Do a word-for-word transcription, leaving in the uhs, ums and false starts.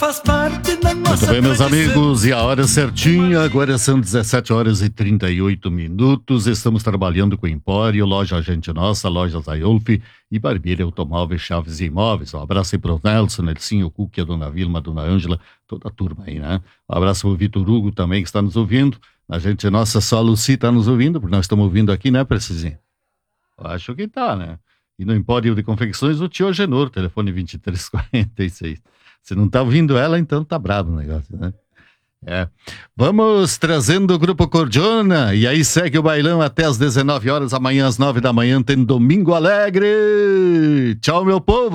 Faz parte da nossa Muito bem, meus tradição. amigos, e a hora certinha, agora são dezessete horas e trinta e oito minutos, estamos trabalhando com o Empório, Loja Gente Nossa, Loja Zayolf e Barbearia Automóveis, Chaves e Imóveis. Um abraço aí pro Nelson, Nelsinho, o Cuque, a Dona Vilma, a Dona Ângela, toda a turma aí, né? Um abraço pro Vitor Hugo também, que está nos ouvindo. A Gente Nossa, só a Lucy está nos ouvindo, porque nós estamos ouvindo aqui, né, Precisinho? Eu acho que tá, né? E no Empório de Confecções, o Tio Genor, telefone vinte e três quarenta e seis. Se não tá ouvindo ela, então tá brabo o negócio, né? É. Vamos trazendo o Grupo Cordiona, e aí segue o bailão até às dezenove horas, amanhã às nove da manhã tem Domingo Alegre. Tchau, meu povo!